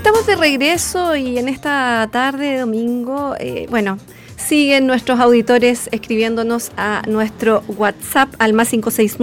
Estamos de regreso y en esta tarde de domingo, siguen nuestros auditores escribiéndonos a nuestro WhatsApp al más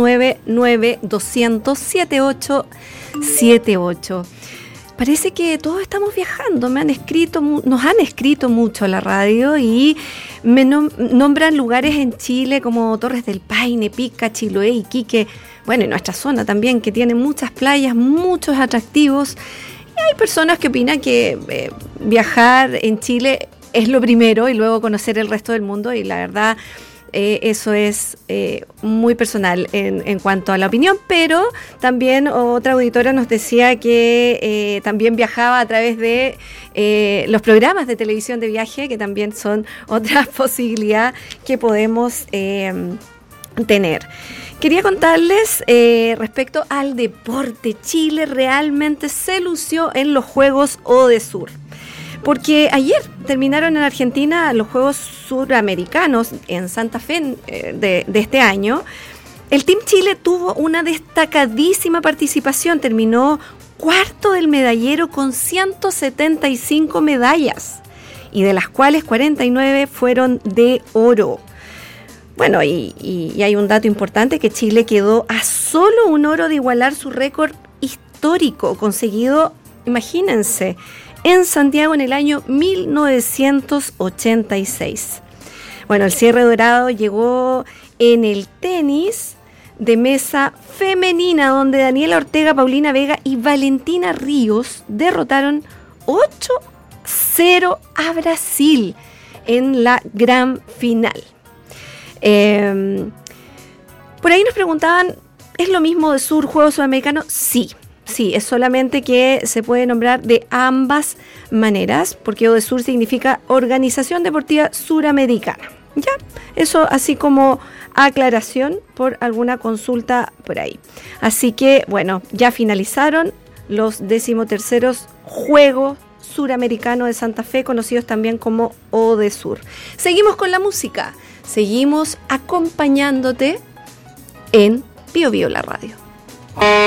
569-9200-7878. Parece que todos estamos viajando, nos han escrito mucho a la radio y me nombran lugares en Chile como Torres del Paine, Pica, Chiloé, Iquique, bueno, y nuestra zona también, que tiene muchas playas, muchos atractivos. Y hay personas que opinan que viajar en Chile es lo primero y luego conocer el resto del mundo, y la verdad eso es muy personal en cuanto a la opinión, pero también otra auditora nos decía que también viajaba a través de los programas de televisión de viaje, que también son otra posibilidad que podemos tener. Quería contarles respecto al deporte. Chile realmente se lució en los Juegos ODESUR, porque ayer terminaron en Argentina los Juegos Suramericanos en Santa Fe de este año. El Team Chile tuvo una destacadísima participación, terminó cuarto del medallero con 175 medallas, y de las cuales 49 fueron de oro. Bueno, y hay un dato importante, que Chile quedó a solo un oro de igualar su récord histórico conseguido, imagínense, en Santiago en el año 1986. Bueno, el cierre dorado llegó en el tenis de mesa femenina, donde Daniela Ortega, Paulina Vega y Valentina Ríos derrotaron 8-0 a Brasil en la gran final. Por ahí nos preguntaban, ¿es lo mismo de Sur, Juegos Sudamericanos? Sí, es solamente que se puede nombrar de ambas maneras, porque ODESUR significa Organización Deportiva Suramericana. Ya, eso así como aclaración por alguna consulta por ahí. Así que, bueno, ya finalizaron los 13º Juegos Suramericanos de Santa Fe, conocidos también como ODESUR. Seguimos con la música. Seguimos acompañándote en Bio Bio la radio.